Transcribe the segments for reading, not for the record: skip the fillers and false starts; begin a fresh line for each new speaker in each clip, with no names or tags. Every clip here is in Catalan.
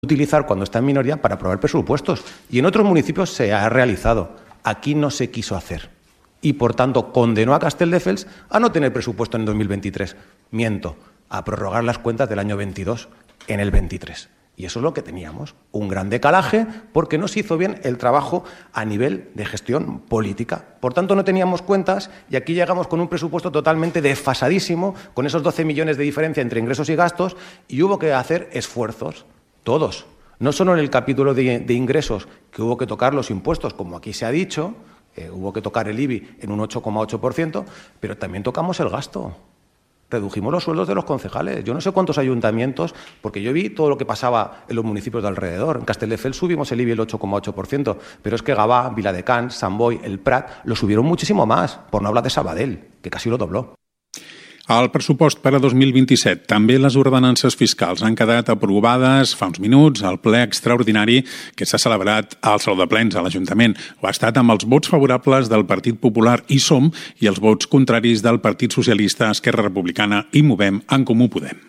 utilizar cuando está en minoría para aprobar presupuestos. Y en otros municipios se ha realizado. Aquí no se quiso hacer. Y, por tanto, condenó a Castelldefels a no tener presupuesto en 2023. Miento, a prorrogar las cuentas del año 22 en el 23. Y eso es lo que teníamos, un gran decalaje porque no se hizo bien el trabajo a nivel de gestión política. Por tanto, no teníamos cuentas y aquí llegamos con un presupuesto totalmente desfasadísimo, con esos 12 millones de diferencia entre ingresos y gastos, y hubo que hacer esfuerzos, todos. No solo en el capítulo de ingresos, que hubo que tocar los impuestos, como aquí se ha dicho, hubo que tocar el IBI en un 8,8%, pero también tocamos el gasto. Redujimos los sueldos de los concejales. Yo no sé cuántos ayuntamientos, porque yo vi todo lo que pasaba en los municipios de alrededor. En Castelldefels subimos el IBI el 8,8%, pero es que Gavà, Viladecans, Sant Boi, el Prat lo subieron muchísimo más, por no hablar de Sabadell, que casi lo dobló.
Al pressupost per a 2027, també les ordenances fiscals han quedat aprovades fa uns minuts al ple extraordinari que s'ha celebrat al Saló de Plens a l'Ajuntament. Ho ha estat amb els vots favorables del Partit Popular i Som i els vots contraris del Partit Socialista, Esquerra Republicana i Movem en Comú Podem.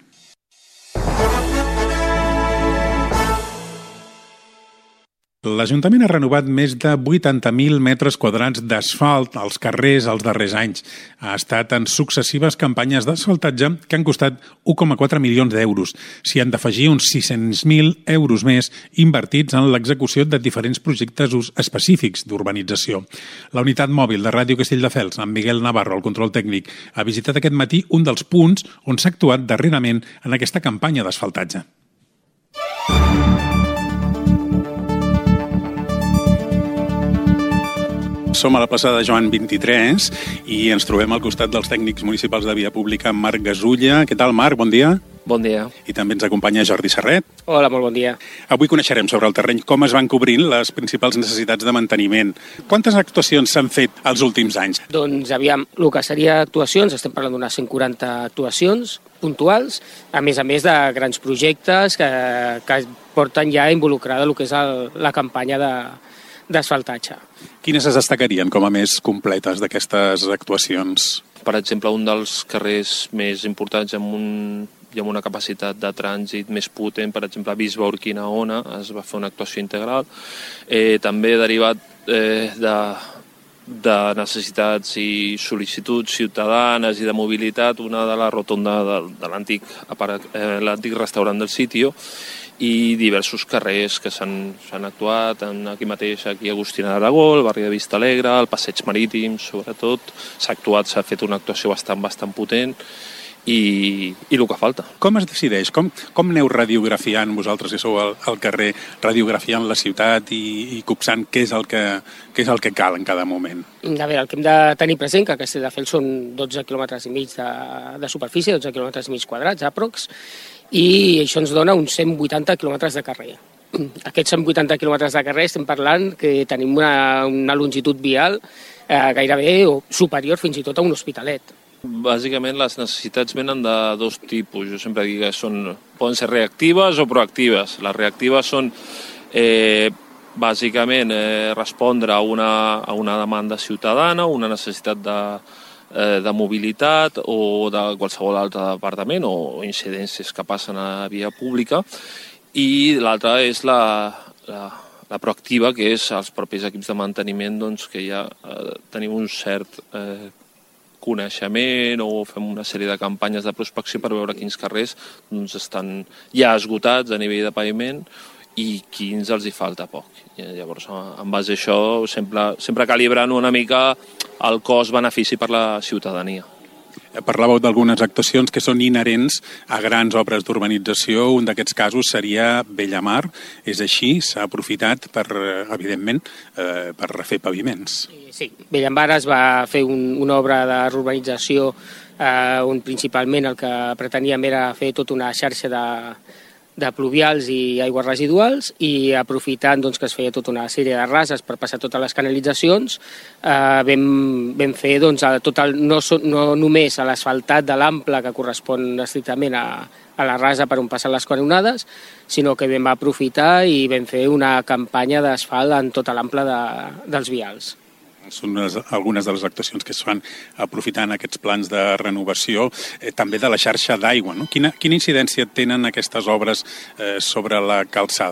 L'Ajuntament ha renovat més de 80.000 metres quadrats d'asfalt als carrers els darrers anys. Ha estat en successives campanyes d'asfaltatge que han costat 1,4 milions d'euros. S'hi han d'afegir uns 600.000 euros més invertits en l'execució de diferents projectes específics d'urbanització. La unitat mòbil de Ràdio Castelldefels, amb Miguel Navarro, el control tècnic, ha visitat aquest matí un dels punts on s'ha actuat darrerament en aquesta campanya d'asfaltatge. Som a la plaça de Joan 23 i ens trobem al costat dels tècnics municipals de Via Pública, Marc Gasulla. Què tal, Marc? Bon dia.
Bon dia.
I també ens acompanya Jordi Serret.
Hola, molt bon dia.
Avui coneixerem sobre el terreny com es van cobrint les principals necessitats de manteniment. Quantes actuacions s'han fet els últims anys?
Doncs aviam, el que seria actuacions, estem parlant d'unes 140 actuacions puntuals, a més de grans projectes que porten ja involucrada el que és la campanya d'asfaltatge.
Quines es destacarien com a més completes d'aquestes actuacions?
Per exemple, un dels carrers més importants amb una capacitat de trànsit més potent, per exemple, Bisbe Urquinaona, es va fer una actuació integral. També derivat de necessitats i sol·licituds ciutadanes i de mobilitat, una de la rotonda de l'antic restaurant del Sitio, i diversos carrers que s'han actuat, aquí mateix, aquí a Agustina d'Aragó, el barri de Vista Alegre, el Passeig Marítim, sobretot. S'ha fet una actuació bastant potent i el que falta.
Com es decideix? Com aneu radiografiant vosaltres que sou al carrer, radiografiant la ciutat i copsant què és el que cal en cada moment?
A veure, el que hem de tenir present que Castelldefels són 12 quilòmetres i mig de superfície, 12 quilòmetres i mig quadrats, aprox, i això ens dona uns 180 quilòmetres de carrer. Aquests 180 quilòmetres de carrer estem parlant que tenim una longitud vial gairebé o superior fins i tot a un hospitalet.
Bàsicament les necessitats venen de dos tipus. Jo sempre dic que poden ser reactives o proactives. Les reactives són bàsicament respondre a una demanda ciutadana, una necessitat de mobilitat o de qualsevol altre departament o incidències que passen a via pública, i l'altra és la proactiva, que és els propis equips de manteniment, que ja tenim un cert coneixement o fem una sèrie de campanyes de prospecció per veure quins carrers estan ja esgotats a nivell de paviment i quins els hi falta poc. I llavors, en base a això, sempre calibrant una mica el cost-benefici per la ciutadania.
Parlàveu d'algunes actuacions que són inherents a grans obres d'urbanització. Un d'aquests casos seria Bellamar. És així? S'ha aprofitat, evidentment, per refer paviments.
Sí, Bellamar es va fer una obra de urbanització on principalment el que preteníem era fer tota una xarxa de pluvials i aigües residuals, i aprofitant que es feia tota una sèrie de rases per passar totes les canalitzacions, vam fer no només a l'asfaltat de l'ample que correspon estrictament a la rasa per on passen les canonades, sinó que vam aprofitar i vam fer una campanya d'asfalt en tota l'ample dels vials.
Són algunes de les actuacions que es fan aprofitant aquests plans de renovació, també de la xarxa d'aigua, no? Quina incidència tenen aquestes obres sobre la calçada?